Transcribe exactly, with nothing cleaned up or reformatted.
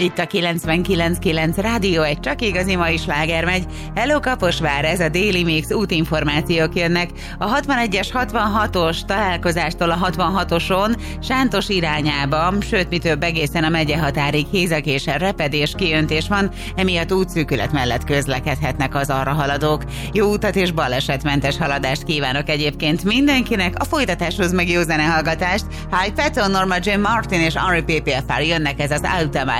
Itt a kilencvenkilenc kilenc Rádió, egy csak igazi mai sláger megy. Hello Kaposvár, ez a Déli Mix, útinformációk jönnek. A hatvanegyes hatvanhatos találkozástól a hatvanhatoson Sántos irányába, sőt mi több egészen a megyehatárig hézagés, repedés, kiöntés van, emiatt útszűkület mellett közlekedhetnek az arra haladók. Jó utat és balesetmentes haladást kívánok egyébként mindenkinek, a folytatáshoz meg jó zenehallgatást. Hi Peton, Norma Jean Martin és Henri P P F R jönnek, ez az Ultimate